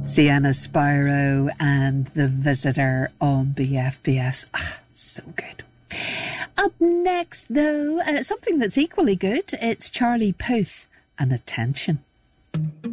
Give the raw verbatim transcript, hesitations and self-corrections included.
Sienna Spyro and The Visitor on B F B S. Ah, so good. Up next, though, uh, something that's equally good. It's Charlie Puth and Attention.